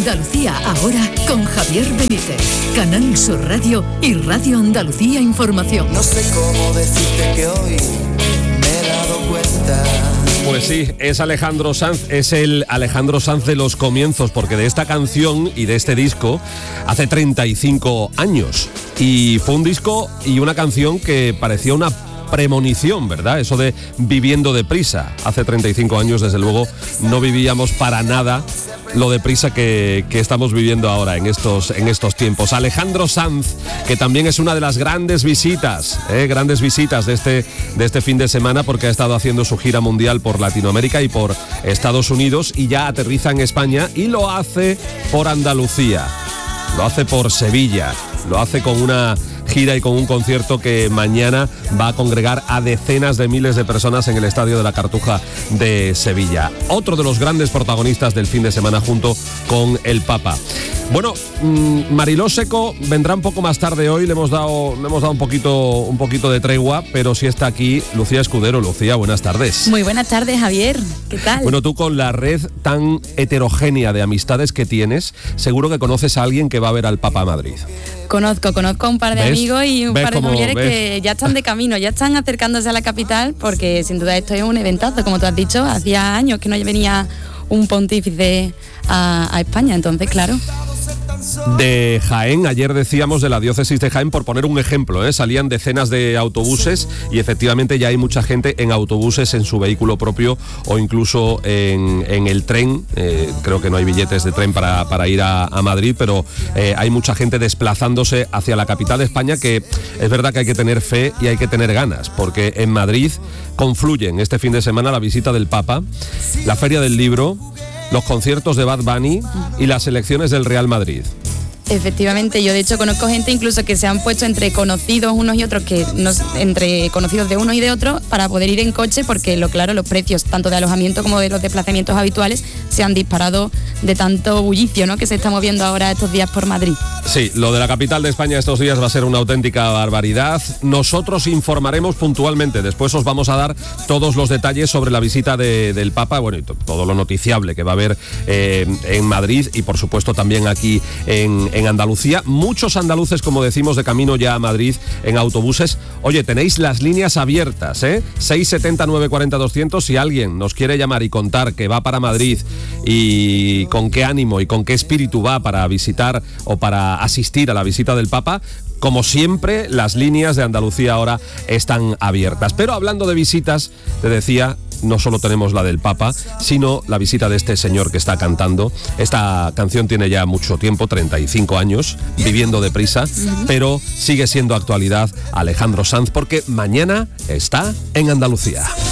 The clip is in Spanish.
Andalucía ahora con Javier Benítez, Canal Sur Radio y Radio Andalucía Información. No sé cómo decirte que hoy me he dado cuenta. Pues sí, es Alejandro Sanz, es el Alejandro Sanz de los comienzos, porque de esta canción y de este disco hace 35 años. Y fue un disco y una canción que parecía una premonición, ¿verdad? Eso de viviendo deprisa. Hace 35 años, desde luego, no vivíamos para nada lo deprisa que estamos viviendo ahora en estos tiempos. Alejandro Sanz, que también es una de las grandes visitas de este fin de semana, porque ha estado haciendo su gira mundial por Latinoamérica y por Estados Unidos, y ya aterriza en España y lo hace por Andalucía, lo hace por Sevilla, lo hace con una gira y con un concierto que mañana va a congregar a decenas de miles de personas en el Estadio de la Cartuja de Sevilla. Otro de los grandes protagonistas del fin de semana junto con el Papa. Bueno, Mariló Seco vendrá un poco más tarde hoy, le hemos dado un poquito de tregua, pero sí está aquí Lucía Escudero. Lucía, buenas tardes. Muy buenas tardes, Javier. ¿Qué tal? Bueno, tú con la red tan heterogénea de amistades que tienes, seguro que conoces a alguien que va a ver al Papa a Madrid. Conozco a un par de amigos y un par de familiares que ya están de camino, ya están acercándose a la capital, porque sin duda esto es un eventazo, como tú has dicho, hacía años que no venía un pontífice a España, entonces claro. De Jaén, ayer decíamos de la diócesis de Jaén, por poner un ejemplo, salían decenas de autobuses y efectivamente ya hay mucha gente en autobuses, en su vehículo propio o incluso en el tren. Creo que no hay billetes de tren para ir a Madrid, pero hay mucha gente desplazándose hacia la capital de España, que es verdad que hay que tener fe y hay que tener ganas, porque en Madrid confluyen este fin de semana la visita del Papa, la Feria del Libro, los conciertos de Bad Bunny y las elecciones del Real Madrid. Efectivamente, yo de hecho conozco gente incluso que se han puesto entre conocidos unos y otros, entre conocidos de unos y de otros, para poder ir en coche, porque los precios tanto de alojamiento como de los desplazamientos habituales se han disparado de tanto bullicio, ¿no?, que se está moviendo ahora estos días por Madrid. Sí, lo de la capital de España estos días va a ser una auténtica barbaridad. Nosotros informaremos puntualmente, después os vamos a dar todos los detalles sobre la visita del Papa, bueno, y todo lo noticiable que va a haber en Madrid y por supuesto también aquí en Andalucía. Muchos andaluces, como decimos, de camino ya a Madrid en autobuses. Oye, tenéis las líneas abiertas, 670 940 200. Si alguien nos quiere llamar y contar que va para Madrid y con qué ánimo y con qué espíritu va para visitar o para asistir a la visita del Papa, como siempre, las líneas de Andalucía ahora están abiertas. Pero hablando de visitas, te decía, no solo tenemos la del Papa, sino la visita de este señor que está cantando. Esta canción tiene ya mucho tiempo, 35 años, viviendo deprisa, pero sigue siendo actualidad Alejandro Sanz, porque mañana está en Andalucía.